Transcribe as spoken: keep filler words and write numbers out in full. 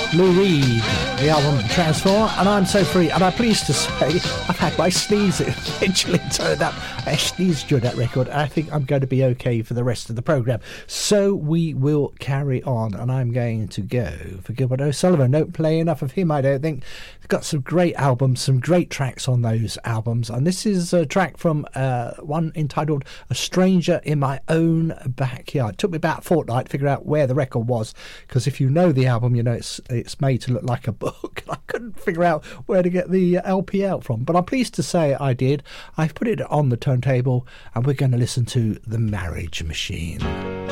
Lou Reed, the album Transform, and I'm So Free, and I'm pleased to say I've had my sneeze eventually turned up. I sneezed during that record, and I think I'm going to be okay for the rest of the programme. So we will carry on, and I'm going to go for Gilbert O'Sullivan. Don't play enough of him, I don't think. He's got some great albums, some great tracks on those albums, and this is a track from uh, one entitled A Stranger in My Own Backyard. It took me about a fortnight to figure out where the record was, because if you know the album, you know it's it's made to look like a book. I couldn't figure out where to get the L P out from, but I'm pleased to say I did. I've put it on the turntable, and we're going to listen to The Marriage Machine.